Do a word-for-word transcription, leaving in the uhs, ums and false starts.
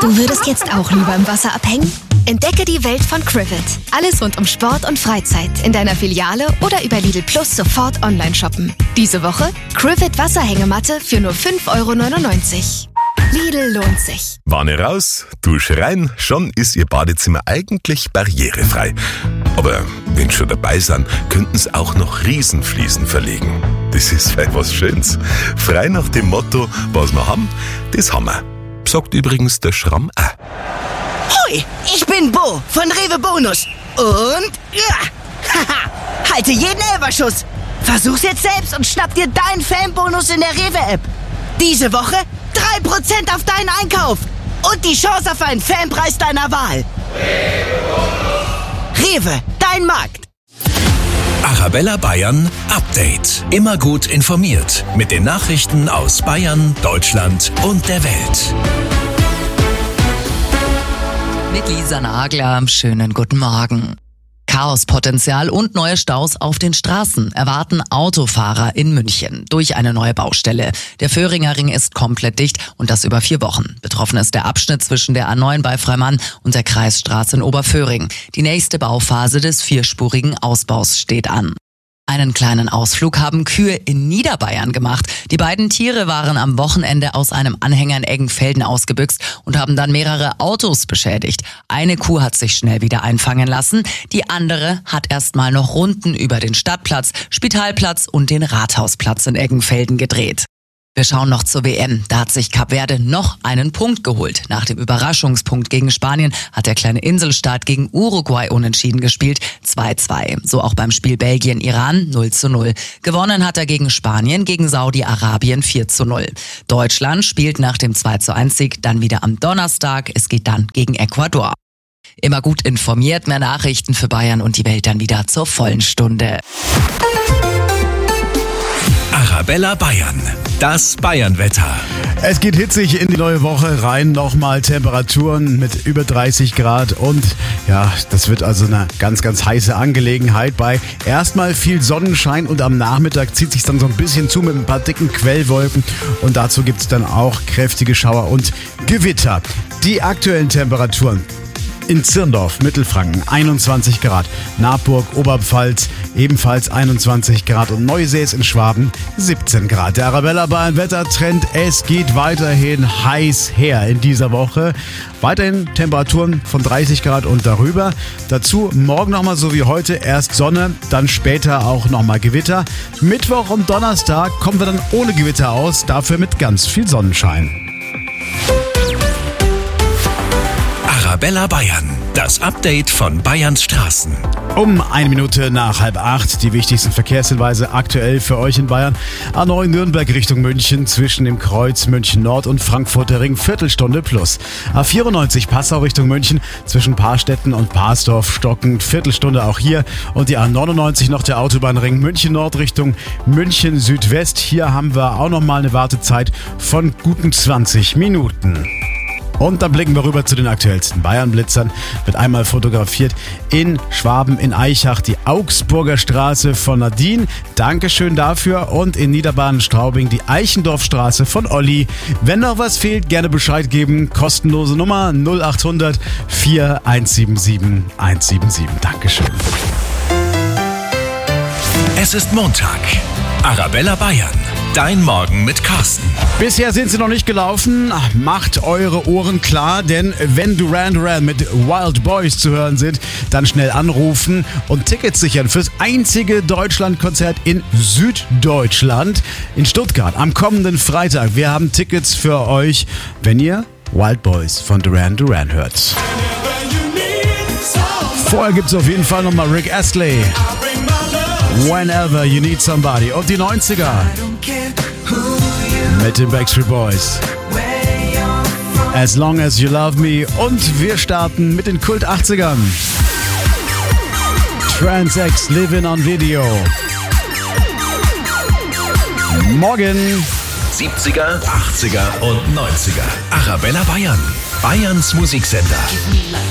Du würdest jetzt auch lieber im Wasser abhängen? Entdecke die Welt von Crivet. Alles rund um Sport und Freizeit in deiner Filiale oder über Lidl Plus sofort online shoppen. Diese Woche Crivet Wasserhängematte für nur fünf Euro neunundneunzig. Lidl lohnt sich. Wanne raus, Dusch rein, schon ist Ihr Badezimmer eigentlich barrierefrei. Aber wenn schon dabei sind, könnten Sie auch noch Riesenfliesen verlegen. Das ist halt was Schönes. Frei nach dem Motto, was wir haben, das haben wir. Sagt übrigens der Schramm auch. Hoi, ich bin Bo von Rewe Bonus. Und ja, haha, halte jeden Elberschuss. Versuch's jetzt selbst und schnapp dir deinen Fanbonus in der Rewe-App. Diese Woche drei Prozent auf deinen Einkauf und die Chance auf einen Fanpreis deiner Wahl. Rewe, dein Markt. Arabella Bayern Update. Immer gut informiert mit den Nachrichten aus Bayern, Deutschland und der Welt. Mit Lisa Nagler, schönen guten Morgen. Chaospotenzial und neue Staus auf den Straßen erwarten Autofahrer in München durch eine neue Baustelle. Der Föhringer Ring ist komplett dicht und das über vier Wochen. Betroffen ist der Abschnitt zwischen der A neun bei Freimann und der Kreisstraße in Oberföhring. Die nächste Bauphase des vierspurigen Ausbaus steht an. Einen kleinen Ausflug haben Kühe in Niederbayern gemacht. Die beiden Tiere waren am Wochenende aus einem Anhänger in Eggenfelden ausgebüxt und haben dann mehrere Autos beschädigt. Eine Kuh hat sich schnell wieder einfangen lassen. Die andere hat erstmal noch Runden über den Stadtplatz, Spitalplatz und den Rathausplatz in Eggenfelden gedreht. Wir schauen noch zur W M. Da hat sich Kap Verde noch einen Punkt geholt. Nach dem Überraschungspunkt gegen Spanien hat der kleine Inselstaat gegen Uruguay unentschieden gespielt. zwei zwei. So auch beim Spiel Belgien-Iran null zu null. Gewonnen hat er gegen Spanien, gegen Saudi-Arabien vier zu null. Deutschland spielt nach dem zwei zu eins Sieg dann wieder am Donnerstag. Es geht dann gegen Ecuador. Immer gut informiert, mehr Nachrichten für Bayern und die Welt dann wieder zur vollen Stunde. Arabella Bayern, das Bayernwetter. Es geht hitzig in die neue Woche rein, nochmal Temperaturen mit über dreißig Grad und ja, das wird also eine ganz, ganz heiße Angelegenheit bei erstmal viel Sonnenschein und am Nachmittag zieht sich dann so ein bisschen zu mit ein paar dicken Quellwolken und dazu gibt es dann auch kräftige Schauer und Gewitter. Die aktuellen Temperaturen: in Zirndorf, Mittelfranken, einundzwanzig Grad. Naburg, Oberpfalz, ebenfalls einundzwanzig Grad. Und Neusees in Schwaben, siebzehn Grad. Der Arabella Bayern Wettertrend, es geht weiterhin heiß her in dieser Woche. Weiterhin Temperaturen von dreißig Grad und darüber. Dazu morgen nochmal so wie heute erst Sonne, dann später auch nochmal Gewitter. Mittwoch und Donnerstag kommen wir dann ohne Gewitter aus, dafür mit ganz viel Sonnenschein. Arabella Bayern, das Update von Bayerns Straßen. Um eine Minute nach halb acht die wichtigsten Verkehrshinweise aktuell für euch in Bayern. A neun Nürnberg Richtung München zwischen dem Kreuz München Nord und Frankfurter Ring Viertelstunde plus. A vierundneunzig Passau Richtung München zwischen Paarstetten und Parsdorf stockend Viertelstunde auch hier. Und die A neunundneunzig noch der Autobahnring München Nord Richtung München Südwest. Hier haben wir auch nochmal eine Wartezeit von guten zwanzig Minuten. Und dann blicken wir rüber zu den aktuellsten Bayern-Blitzern. Wird einmal fotografiert in Schwaben, in Aichach, die Augsburger Straße von Nadine. Dankeschön dafür. Und in Niederbaden-Straubing die Eichendorfstraße von Olli. Wenn noch was fehlt, gerne Bescheid geben. Kostenlose Nummer null acht hundert vier eins sieben sieben eins sieben sieben. Dankeschön. Es ist Montag. Arabella Bayern. Dein Morgen mit Carsten. Bisher sind sie noch nicht gelaufen. Macht eure Ohren klar, denn wenn Duran Duran mit Wild Boys zu hören sind, dann schnell anrufen und Tickets sichern fürs einzige Deutschlandkonzert in Süddeutschland in Stuttgart am kommenden Freitag. Wir haben Tickets für euch, wenn ihr Wild Boys von Duran Duran hört. Vorher gibt es auf jeden Fall nochmal Rick Astley. Whenever You Need Somebody. Und die neunziger mit den Backstreet Boys. As Long As You Love Me. Und wir starten mit den Kult achtzigern. Trans-X Living on Video. Morgen. siebziger, achtziger und neunziger. Arabella Bayern. Bayerns Musiksender.